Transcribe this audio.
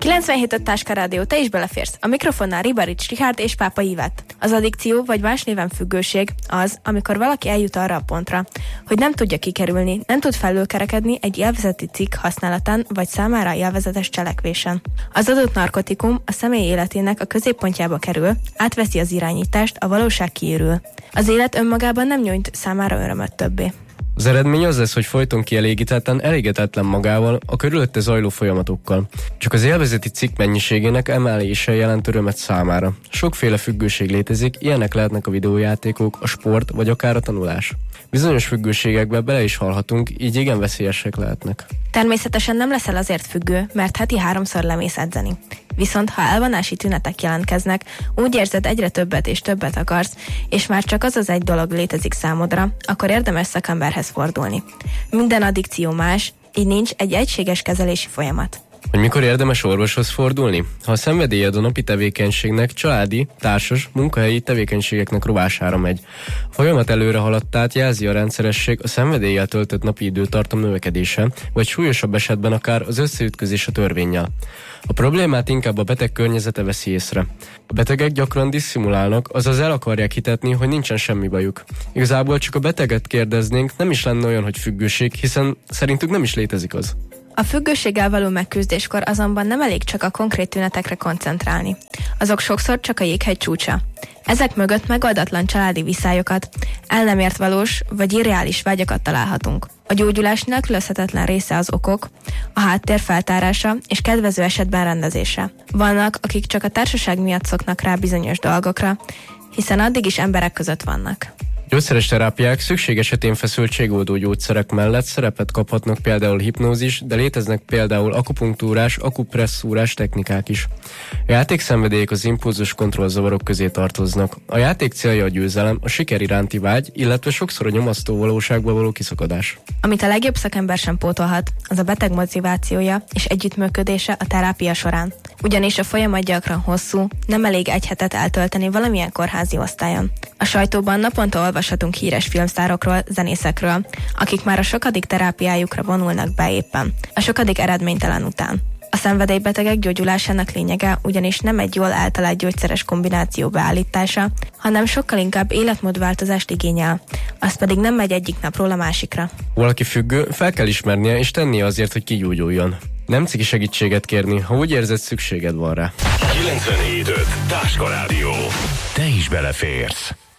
97 Táska Rádió, te is beleférsz. A mikrofonnál Ribarics Richárd és Pápa Ivett. Az addikció, vagy más néven függőség az, amikor valaki eljut arra a pontra, hogy nem tudja kikerülni, nem tud felülkerekedni egy élvezeti cikk használatán, vagy számára élvezetes cselekvésen. Az adott narkotikum a személy életének a középpontjába kerül, átveszi az irányítást, a valóság kiürül. Az élet önmagában nem nyújt számára örömöt többé. Az eredmény az lesz, hogy folyton kielégítetlen, elégedetlen magával, a körülötte zajló folyamatokkal. Csak az élvezeti cikk mennyiségének emelése jelent örömet számára. Sokféle függőség létezik, ilyenek lehetnek a videójátékok, a sport vagy akár a tanulás. Bizonyos függőségekbe bele is halhatunk, így igen veszélyesek lehetnek. Természetesen nem leszel azért függő, mert heti 3-szor lemész edzeni. Viszont ha elvonási tünetek jelentkeznek, úgy érzed, egyre többet és többet akarsz, és már csak az egy dolog létezik számodra, akkor érdemes szakemberhez fordulni. Minden addikció más, így nincs egy egységes kezelési folyamat. Hogy mikor érdemes orvoshoz fordulni? Ha a szenvedélyed a napi tevékenységnek, családi, társas, munkahelyi tevékenységeknek rovására megy. A folyamat előre haladtát jelzi a rendszeresség, a szenvedéllyel töltött napi időtartam növekedése, vagy súlyosabb esetben akár az összeütközés a törvénnyel. A problémát inkább a beteg környezete veszi észre. A betegek gyakran disszimulálnak, azaz el akarják hitetni, hogy nincsen semmi bajuk. Igazából csak a beteget kérdeznénk, nem is lenne olyan, hogy függőség, hiszen szerintük nem is létezik az. A függőséggel való megküzdéskor azonban nem elég csak a konkrét tünetekre koncentrálni. Azok sokszor csak a jéghegy csúcsa. Ezek mögött megoldatlan családi viszályokat, el nem ért valós vagy irreális vágyakat találhatunk. A gyógyulás nélkülözhetetlen része az okok, a háttér feltárása és kedvező esetben rendezése. Vannak, akik csak a társaság miatt szoknak rá bizonyos dolgokra, hiszen addig is emberek között vannak. Gyógyszeres terápiák szükség esetén feszültségoldó gyógyszerek mellett szerepet kaphatnak például hipnózis, de léteznek például akupunktúrás, akupresszúrás technikák is. A játékszenvedélyek az impulzus kontrollzavarok közé tartoznak. A játék célja a győzelem, a siker iránti vágy, illetve sokszor a nyomasztó valóságba való kiszakadás. Amit a legjobb szakember sem pótolhat, az a beteg motivációja és együttműködése a terápia során. Ugyanis a folyamat gyakran hosszú, nem elég egy hetet eltölteni valamilyen kórházi osztályon. A sajtóban naponta olvashatunk híres filmsztárokról, zenészekről, akik már a sokadik terápiájukra vonulnak be éppen, a sokadik eredménytelen után. A szenvedélybetegek gyógyulásának lényege ugyanis nem egy jól eltalált gyógyszeres kombináció beállítása, hanem sokkal inkább életmódváltozást igényel, az pedig nem megy egyik napról a másikra. Valaki függő, fel kell ismernie és tennie azért, hogy kigyógyuljon. Nem ciki segítséget kérni, ha úgy érzed, szükséged van rá. 97.5 Táska Rádió. Te is beleférsz.